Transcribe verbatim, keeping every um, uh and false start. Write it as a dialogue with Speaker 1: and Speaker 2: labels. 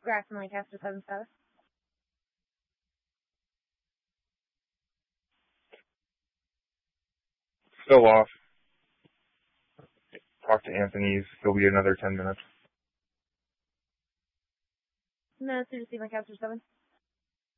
Speaker 1: Grafton Lancaster seven status.
Speaker 2: Still off. Talk to Anthony's. He'll be another ten minutes.
Speaker 1: No, C to C Lancaster seven.